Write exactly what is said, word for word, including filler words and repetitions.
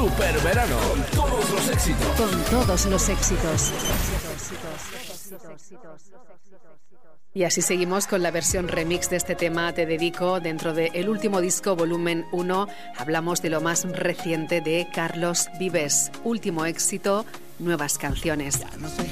Super Verano, con todos los éxitos. Con todos los éxitos. Y así seguimos con la versión remix de este tema Te Dedico dentro de El Último Disco volumen uno. Hablamos de lo más reciente de Carlos Vives. Último éxito, nuevas canciones. Ya no sé